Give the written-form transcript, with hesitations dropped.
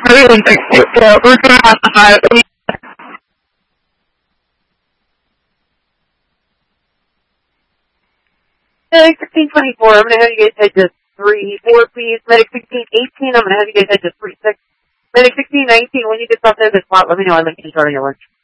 really fix it, so we're going to have to hire Medic 1624, I'm going to have you guys head to 3-4, please. Medic 1618, I'm going to have you guys head to 3-6. Medic 1619, when you get stopped at this spot, let me know. I'd like to start on your lunch.